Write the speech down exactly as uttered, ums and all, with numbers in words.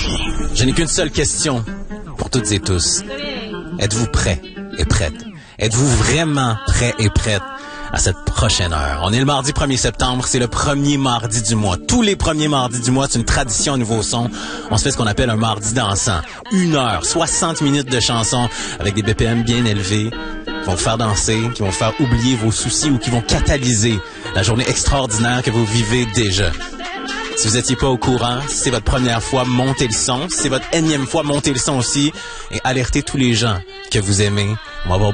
Je n'ai qu'une seule question pour toutes et tous. Êtes-vous prêts et prêtes? Êtes-vous vraiment prêts et prêtes à cette prochaine heure? On est le mardi premier septembre, c'est le premier mardi du mois. Tous les premiers mardis du mois, c'est une tradition à Nouveau Son. On se fait ce qu'on appelle un mardi dansant. Une heure, soixante minutes de chansons avec des B P M bien élevés qui vont vous faire danser, qui vont vous faire oublier vos soucis ou qui vont catalyser la journée extraordinaire que vous vivez déjà. Si vous n'étiez pas au courant, si c'est votre première fois, montez le son. Si c'est votre énième fois, montez le son aussi et alertez tous les gens que vous aimez. On va avoir